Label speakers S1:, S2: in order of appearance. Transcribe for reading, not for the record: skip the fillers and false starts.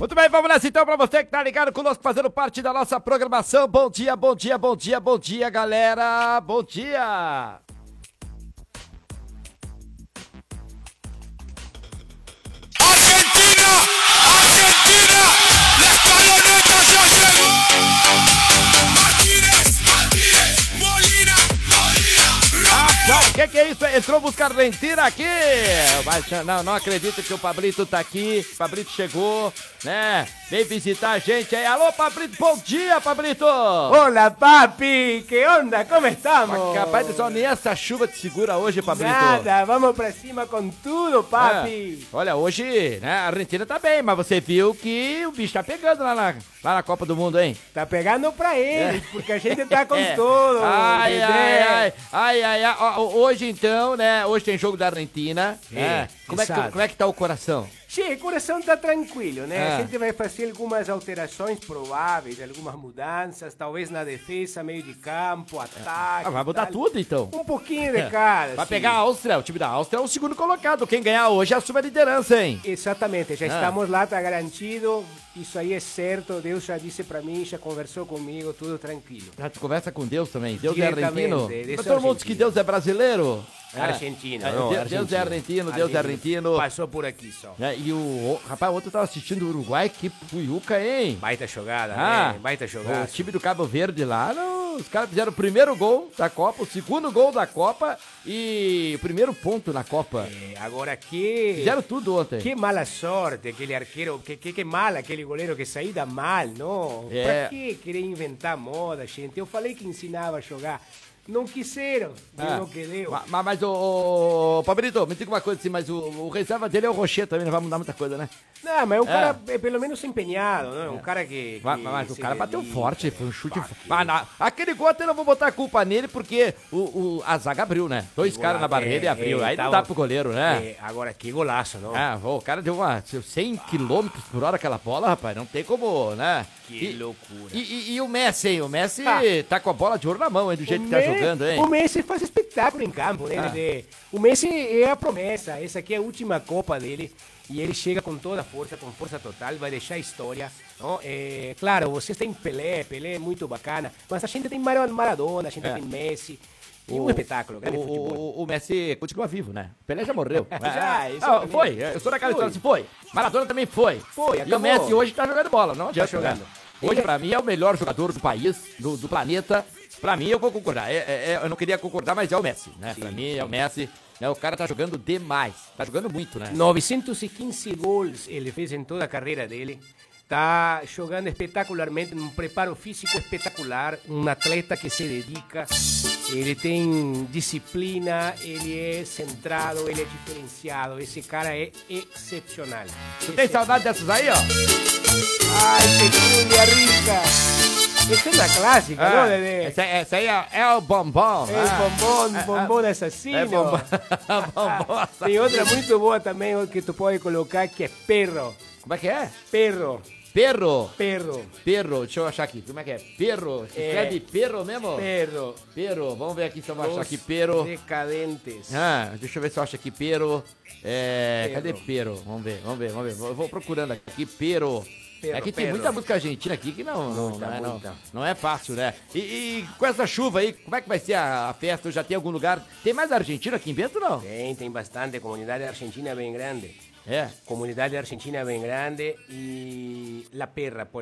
S1: Muito bem, vamos nessa então pra você que tá ligado conosco, fazendo parte da nossa programação. Bom dia, bom dia, bom dia, bom dia, galera. Bom dia.
S2: Argentina, Argentina, la escaloneta ya se... Martínez, Molina,
S1: O que é isso? Entrou música argentina aqui. Mas não acredito que o Pablito tá aqui. O Pablito chegou, né? Vem visitar a gente aí. Alô, Pablito, bom dia, Pablito.
S3: Hola, papi, ¿qué onda? ¿Cómo estamos?
S1: Capaz de só nem essa chuva te segura hoje, Pablito.
S3: Nada, vamos pra cima com tudo, papi.
S1: Olha, hoje, né, a Argentina tá bem, mas você viu que o bicho tá pegando lá na Copa do Mundo, hein?
S3: Tá pegando pra eles, porque a gente tá com tudo.
S1: Ai,
S3: Dedé.
S1: ai. Hoje então, né, hoje tem jogo da Argentina.
S3: É,
S1: Como
S3: exato.
S1: é que tá o coração?
S3: Che, o coração tá tranquilo, né?
S1: Ah.
S3: A gente vai fazer algumas alterações prováveis, algumas mudanças, talvez na defesa, meio de campo, ataque.
S1: Vai mudar
S3: tal.
S1: tudo então.
S3: Um pouquinho de cada.
S1: Vai
S3: sim.
S1: pegar a Áustria, o time da Áustria é o segundo colocado. Quem ganhar hoje assume a liderança, hein?
S3: Exatamente, já
S1: Ah.
S3: estamos lá, tá garantido. Isso aí é certo, Deus já disse pra mim, já conversou comigo, tudo tranquilo.
S1: Já te conversa com Deus também. Deus é
S3: Diretamente,
S1: argentino.
S3: Deus
S1: Mas
S3: é
S1: todo mundo diz que
S3: argentino.
S1: Deus é brasileiro.
S3: Argentino,
S1: É,
S3: não,
S1: Deus é argentino, Deus é argentino.
S3: Passou por aqui só.
S1: E o rapaz, ontem eu tava assistindo o Uruguai, que puiuca, hein?
S3: Baita jogada,
S1: Ah,
S3: né? Baita jogada.
S1: O time do Cabo Verde lá, os caras fizeram o primeiro gol da Copa, o segundo gol da Copa e o primeiro ponto na Copa.
S3: Agora que...
S1: Fizeram tudo ontem.
S3: Que mala sorte aquele arqueiro, que mal aquele goleiro, que saída mal, não?
S1: É.
S3: Pra que querer inventar moda, gente? Eu falei que ensinava a jogar. Não quiseram, deu no que deu.
S1: Mas o Pablito, me diga uma coisa assim, mas o reserva dele é o Rocher também, não vai mudar muita coisa, né?
S3: Não, mas é um cara pelo menos empenhado, não é? Um cara que
S1: Mas o
S3: se
S1: cara bateu
S3: dedica.
S1: forte, foi um chute. Aquele gol até não vou botar a culpa nele, porque a zaga abriu, né? Dois caras na barreira e abriu. Aí não dá pro goleiro, né?
S3: Agora, que golaço, não?
S1: O cara deu 100 km por hora aquela bola, rapaz. Não tem como, né?
S3: Que loucura.
S1: E o Messi, hein? O Messi tá com a bola de ouro na mão, hein? Do jeito que tá jogando, hein?
S3: O Messi faz espetáculo em campo, né? Dedé? O Messi é a promessa. Essa aqui é a última Copa dele. E ele chega com toda a força, com força total, vai deixar a história. Não? Claro, vocês têm Pelé é muito bacana. Mas a gente tem Maradona, a gente tem Messi. E um espetáculo, grande futebol.
S1: O Messi continua vivo, né? O Pelé já morreu.
S3: Isso
S1: foi. Eu sou daquela história, assim, foi. Maradona também foi.
S3: Foi,
S1: E o
S3: acabou.
S1: Messi hoje tá jogando bola, não adianta.
S3: jogando.
S1: Né? Hoje, pra mim, é o melhor jogador do país, do planeta. Pra mim, eu vou concordar. Eu não queria concordar, mas é o Messi, né? Sim. Pra mim, é o Messi. O cara tá jogando demais. Tá jogando muito, né?
S3: 915 gols ele fez em toda a carreira dele. Tá jogando espetacularmente, num preparo físico espetacular. Um atleta que se dedica. Ele tem disciplina, ele é centrado, ele é diferenciado. Esse cara é excepcional.
S1: Tu tem saudade dessas aí, ó?
S3: Ai, pecunia rica. Essa é da clássica, não, Dedé?
S1: Essa aí é o bombom.
S3: É o bombom assassino.
S1: É bombom. Bombom assassino.
S3: Tem outra muito boa também que tu pode colocar, que é perro.
S1: Como é que é?
S3: Perro.
S1: Perro.
S3: Perro.
S1: Perro, deixa eu achar aqui. Como é que é? Perro. Se escreve perro mesmo?
S3: Perro.
S1: Perro. Vamos ver aqui se eu vou achar aqui perro.
S3: Decadentes.
S1: Deixa eu ver se eu acho aqui perro.
S3: Perro.
S1: Cadê perro? Vamos ver. Eu vou procurando aqui. Perro.
S3: Perro,
S1: Aqui tem
S3: perro.
S1: muita música argentina aqui que não é fácil, né? E com essa chuva aí, como é que vai ser a festa? Já tem algum lugar? Tem mais argentino aqui em Bento, não?
S3: Tem bastante. Comunidade argentina bem grande.
S1: É.
S3: Comunidade argentina bem grande. E La Perra, por